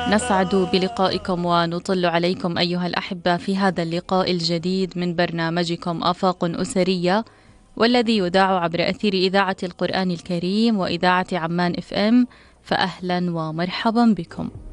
نسعد بلقائكم ونطل عليكم أيها الأحبة في هذا اللقاء الجديد من برنامجكم آفاق أسرية، والذي يذاع عبر أثير إذاعة القرآن الكريم وإذاعة عمان FM. فأهلا ومرحبا بكم.